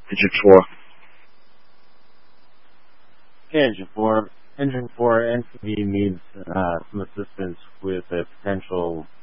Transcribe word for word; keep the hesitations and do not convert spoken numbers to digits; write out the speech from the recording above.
Engine four. Okay, Engine four. Engine four, N C V needs uh, some assistance with a potential